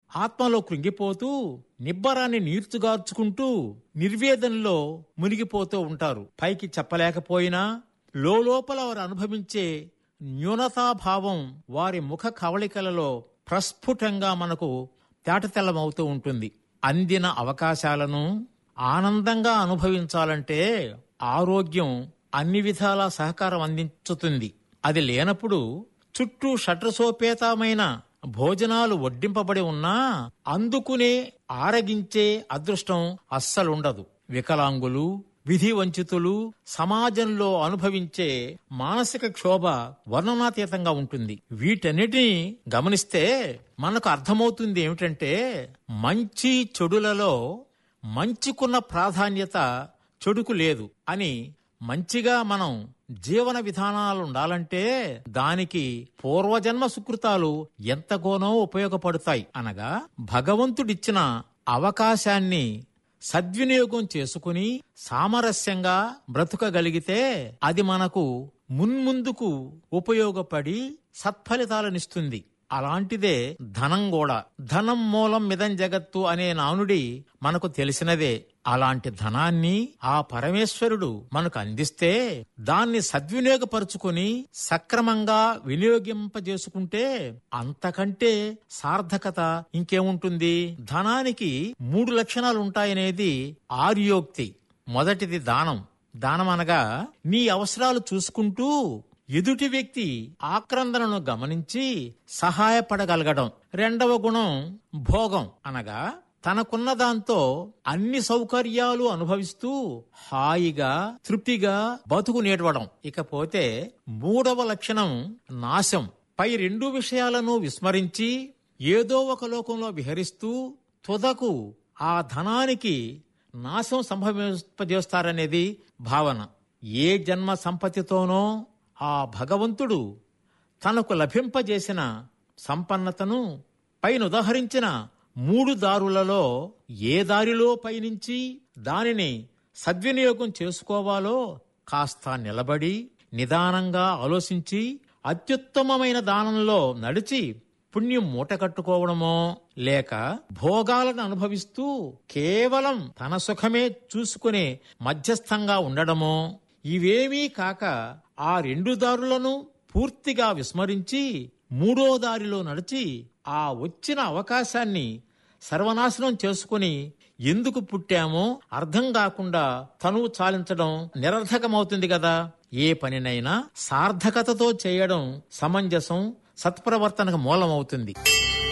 ఆత్మలో కృంగిపోతూ నిబ్బరాన్ని నీర్చుగార్చుకుంటూ నిర్వేదనలో మునిగిపోతూ ఉంటారు. పైకి చెప్పలేకపోయినా లోపల వారు అనుభవించే న్యూనతాభావం వారి ముఖ కవళికలలో ప్రస్ఫుటంగా మనకు తేటతెల్లమవుతూ ఉంటుంది. అందిన అవకాశాలను ఆనందంగా అనుభవించాలంటే ఆరోగ్యం అన్ని విధాలా సహకారం అందించుతుంది. అది లేనప్పుడు చుట్టూ షట్రసోపేతమైన భోజనాలు వడ్డింపబడి ఉన్నా అందుకునే ఆరగించే అదృష్టం అస్సలుండదు. వికలాంగులు, విధి వంచితులు సమాజంలో అనుభవించే మానసిక క్షోభ వర్ణనాతీతంగా ఉంటుంది. వీటన్నిటినీ గమనిస్తే మనకు అర్థమవుతుంది ఏమిటంటే మంచి చెడులలో మంచికున్న ప్రాధాన్యత చెడుకు లేదు అని. మంచిగా మనం జీవన విధానాలు ఉండాలంటే దానికి పూర్వజన్మ సుకృతాలు ఎంతగానో ఉపయోగపడతాయి. అనగా భగవంతుడిచ్చిన అవకాశాన్ని సద్వినియోగం చేసుకుని సామరస్యంగా బ్రతుకగలిగితే అది మనకు మున్ముందుకు ఉపయోగపడి సత్ఫలితాలనిస్తుంది. అలాంటిదే ధనం కూడా. ధనం మూలం మిదం జగత్తు అనే నానుడి మనకు తెలిసినదే. అలాంటి ధనాన్ని ఆ పరమేశ్వరుడు మనకు అందిస్తే దాన్ని సద్వినియోగపరుచుకుని సక్రమంగా వినియోగింపజేసుకుంటే అంతకంటే సార్థకత ఇంకేముంటుంది. ధనానికి 3 లక్షణాలు ఉంటాయనేది ఆర్యోక్తి. మొదటిది దానం. దానం అనగా నీ అవసరాలు చూసుకుంటూ ఎదుటి వ్యక్తి ఆక్రందనను గమనించి సహాయపడగలగడం. రెండవ గుణం భోగం అనగా తనకున్న దాంతో అన్ని సౌకర్యాలు అనుభవిస్తూ హాయిగా తృప్తిగా బతుకు నేడవడం. ఇకపోతే మూడవ లక్షణం నాశం. పై 2 విషయాలను విస్మరించి ఏదో ఒక లోకంలో విహరిస్తూ తుదకు ఆ ధనానికి నాశం సంభవింపజేస్తారనేది భావన. ఏ జన్మ సంపత్తితోనో ఆ భగవంతుడు తనకు లభింపజేసిన సంపన్నతను పైన ఉదహరించిన 3 దారులలో ఏ దారిలో పయనించి దానిని సద్వినియోగం చేసుకోవాలో కాస్త నిలబడి నిదానంగా ఆలోచించి అత్యుత్తమమైన దానంలో నడిచి పుణ్యం మూట కట్టుకోవడమో లేక భోగాలను అనుభవిస్తూ కేవలం తన సుఖమే చూసుకునే మధ్యస్థంగా ఉండడమో, ఇవేమీ కాక ఆ 2 దారులను పూర్తిగా విస్మరించి 3వ దారిలో నడిచి ఆ వచ్చిన అవకాశాన్ని సర్వనాశనం చేసుకుని ఎందుకు పుట్టామో అర్థం కాకుండా తనువు చాలించడం నిరర్థకమవుతుంది కదా. ఏ పనినైనా సార్థకతతో చేయడం సమంజసం, సత్ప్రవర్తనకు మూలమవుతుంది.